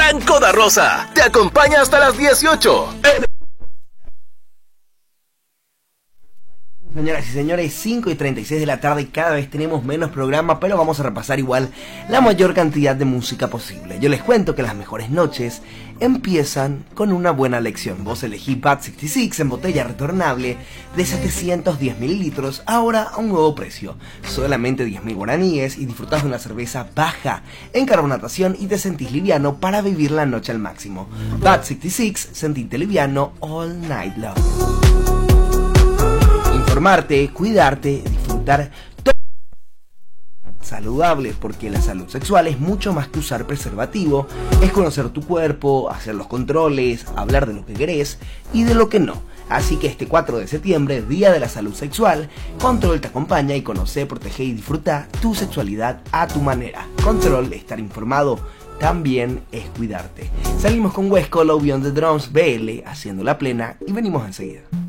Blanco da Rosa te acompaña hasta las 18. Señoras y señores, 5:36 de la tarde y cada vez tenemos menos programa, pero vamos a repasar igual la mayor cantidad de música posible. Yo les cuento que las mejores noches empiezan con una buena lección. Vos elegí Bad 66 en botella retornable de 710 mililitros, ahora a un nuevo precio, solamente 10.000 guaraníes, y disfrutás de una cerveza baja en carbonatación y te sentís liviano para vivir la noche al máximo. Bad 66, sentite liviano all night long. Informarte, cuidarte, disfrutar todo saludable, porque la salud sexual es mucho más que usar preservativo, es conocer tu cuerpo, hacer los controles, hablar de lo que querés y de lo que no. Así que este 4 de septiembre, Día de la Salud Sexual, Control te acompaña y conoce, protege y disfruta tu sexualidad a tu manera. Control, estar informado, también es cuidarte. Salimos con Wesco, Low Beyond the Drums, BL, haciendo la plena, y venimos enseguida.